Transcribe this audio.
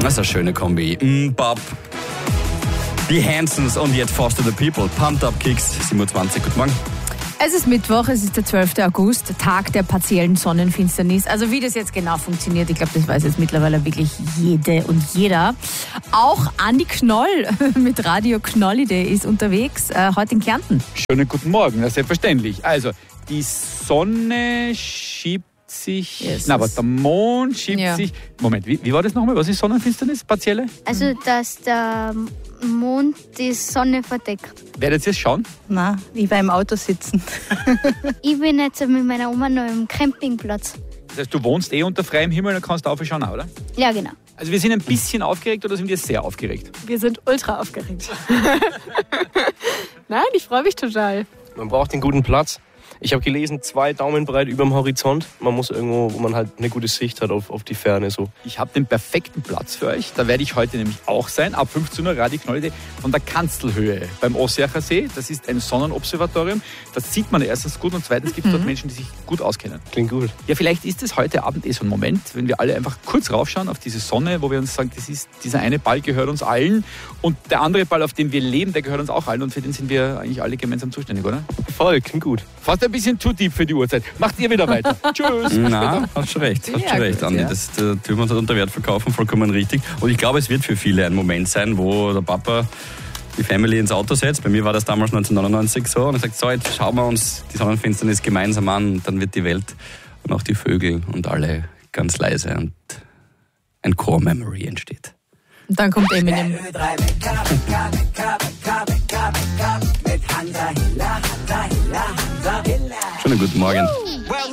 Das ist eine schöne Kombi. Bob. Die Hansons und jetzt Foster the People. Pumped Up Kicks, 27. Guten Morgen. Es ist Mittwoch, es ist der 12. August, Tag der partiellen Sonnenfinsternis. Also wie das jetzt genau funktioniert, ich glaube, das weiß jetzt mittlerweile wirklich jede und jeder. Auch Andi Knoll mit Radio Knoll-Idee ist unterwegs, heute in Kärnten. Schönen guten Morgen, selbstverständlich. Also, die Sonne schiebt sich, aber der Mond schiebt sich. Moment, wie war das nochmal? Was ist Sonnenfinsternis, partielle? Also, dass der Mond die Sonne verdeckt. Werdet ihr es schauen? Nein, ich war im Auto sitzen. Ich bin jetzt mit meiner Oma noch im Campingplatz. Das heißt, du wohnst unter freiem Himmel und kannst aufschauen, oder? Ja, genau. Also wir sind ein bisschen aufgeregt oder sind wir sehr aufgeregt? Wir sind ultra aufgeregt. Nein, ich freue mich total. Man braucht den guten Platz. Ich habe gelesen, 2 Daumen breit über dem Horizont. Man muss irgendwo, wo man halt eine gute Sicht hat auf die Ferne. So. Ich habe den perfekten Platz für euch. Da werde ich heute nämlich auch sein. Ab 15 Uhr Radio Knoll-Idee von der Kanzelhöhe beim Ossiacher See. Das ist ein Sonnenobservatorium. Das sieht man erstens gut und zweitens gibt es dort Menschen, die sich gut auskennen. Klingt gut. Ja, vielleicht ist es heute Abend so ein Moment, wenn wir alle einfach kurz raufschauen auf diese Sonne, wo wir uns sagen, dieser eine Ball gehört uns allen und der andere Ball, auf dem wir leben, der gehört uns auch allen und für den sind wir eigentlich alle gemeinsam zuständig, oder? Voll, klingt gut. Fast ein bisschen too deep für die Uhrzeit. Macht ihr wieder weiter. Tschüss. Na, hast schon recht, Andi. Ja. Das tun wir uns unter Wert verkaufen, vollkommen richtig. Und ich glaube, es wird für viele ein Moment sein, wo der Papa die Family ins Auto setzt. Bei mir war das damals 1999 so. Und er sagt, so, jetzt schauen wir uns die Sonnenfinsternis gemeinsam an. Und dann wird die Welt und auch die Vögel und alle ganz leise und ein Core-Memory entsteht. Und dann kommt Eminem. Schönen guten Morgen.